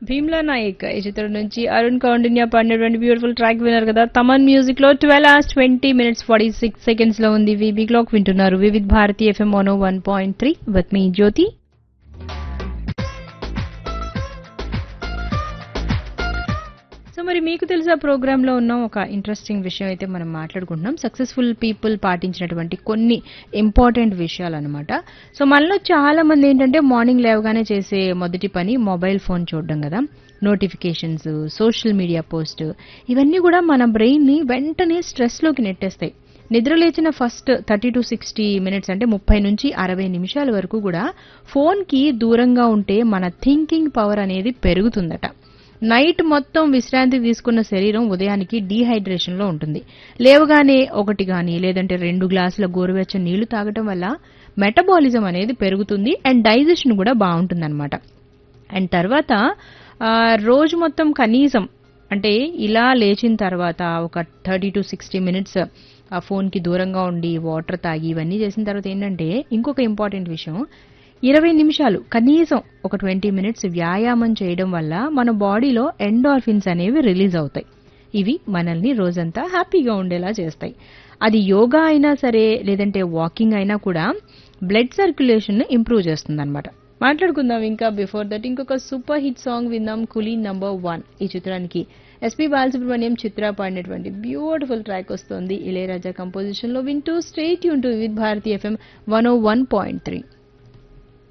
భీమ్లా నాయక్ ఈ చిత్రం నుంచి అరుణ్ కౌండిన్య పాడినటువంటి బ్యూటిఫుల్ ట్రాక్ విన్నారు కదా. తమన్ మ్యూజిక్ లో 12 hours 20 minutes 46 seconds లో ఉంది. వీబీ క్లాక్ వింటున్నారు Vividh Bharati FM 101.3 with me Jyothi. So మరి మీకు తెలుసా ప్రోగ్రామ్ లో ఉన్న ఒక ఇంట్రెస్టింగ్ విషయం అయితే మనం మాట్లాడుకుంటున్నాం. సక్సెస్ఫుల్ పీపుల్ పాటించినటువంటి కొన్ని ఇంపార్టెంట్ విషయాలు అనమాట. సో మనలో చాలా మంది ఏంటంటే మార్నింగ్ లేవగానే చేసే మొదటి పని మొబైల్ ఫోన్ చూడడం కదా. నోటిఫికేషన్స్, సోషల్ మీడియా పోస్ట్ ఇవన్నీ కూడా మన బ్రెయిన్ ని వెంటనే స్ట్రెస్ లోకి నెట్టేస్తాయి. నిద్ర లేచిన ఫస్ట్ 30 to 60 minutes అంటే 30 నుంచి 60 నిమిషాల వరకు కూడా ఫోన్ కి దూరంగా ఉంటే మన థింకింగ్ పవర్ అనేది పెరుగుతుందట. నైట్ మొత్తం విశ్రాంతి తీసుకున్న శరీరం ఉదయానికి డీహైడ్రేషన్ లో ఉంటుంది. లేవగానే ఒకటి గాని లేదంటే 2 గ్లాసుల గోరువెచ్చని నీళ్లు తాగటం వల్ల మెటబాలిజం అనేది పెరుగుతుంది అండ్ డైజెషన్ కూడా బాగుంటుందన్నమాట. అండ్ తర్వాత రోజు మొత్తం కనీసం అంటే ఇలా లేచిన తర్వాత ఒక 30 to 60 minutes ఆ ఫోన్ కి దూరంగా ఉండి వాటర్ తాగి ఇవన్నీ చేసిన తర్వాత ఏంటంటే ఇంకొక ఇంపార్టెంట్ విషయం, 20 నిమిషాలు కనీసం ఒక 20 minutes వ్యాయామం చేయడం వల్ల మన బాడీలో ఎండార్ఫిన్స్ అనేవి రిలీజ్ అవుతాయి. ఇవి మనల్ని రోజంతా హ్యాపీగా ఉండేలా చేస్తాయి. అది యోగా అయినా సరే లేదంటే వాకింగ్ అయినా కూడా బ్లడ్ సర్క్యులేషన్ ఇంప్రూవ్ చేస్తుంది అనమాట. మాట్లాడుకుందాం ఇంకా. బిఫోర్ దట్ ఇంకొక సూపర్ హిట్ సాంగ్ విందాం. కూలీ #1 ఈ చిత్రానికి ఎస్పీ బాలసుబ్రహ్మణ్యం చిత్ర పాడినటువంటి బ్యూటిఫుల్ ట్రాక్ వస్తోంది ఇళయరాజా కంపోజిషన్ లో. వింటూ stay tune to with Bharati FM 101.3.